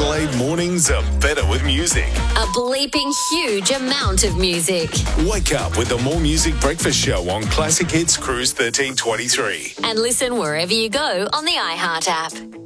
Adelaide mornings are better with music. A bleeping huge amount of music. Wake up with the More Music Breakfast Show on Classic Hits Cruise 1323. And listen wherever you go on the iHeart app.